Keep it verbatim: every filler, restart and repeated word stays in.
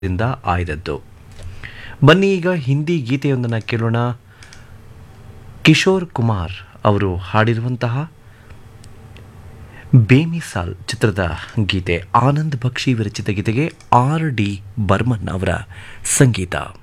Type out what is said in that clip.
ದಿಂದ ಆಯ್ದದ್ದು. ಬನ್ನಿ ಈಗ ಹಿಂದಿ ಗೀತೆಯೊಂದನ್ನು ಕೇಳೋಣ. ಕಿಶೋರ್ ಕುಮಾರ್ ಅವರು ಹಾಡಿರುವಂತಹ ಬೇಮಿಸಾಲ್ ಚಿತ್ರದ ಗೀತೆ. ಆನಂದ್ ಬಕ್ಷಿ ವಿರಚಿತ ಗೀತೆಗೆ ಆರ್ ಡಿ ಬರ್ಮನ್ ಅವರ ಸಂಗೀತ.